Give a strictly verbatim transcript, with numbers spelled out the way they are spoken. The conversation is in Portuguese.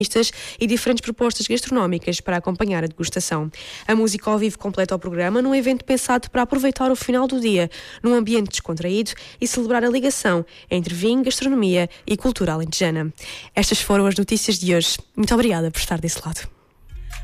e diferentes propostas gastronómicas para acompanhar a degustação. A música ao vivo completa o programa num evento pensado para aproveitar o final do dia, num ambiente descontraído e celebrar a ligação entre vinho, gastronomia e cultura alentejana. Estas foram as notícias de hoje. Muito obrigada por estar desse lado.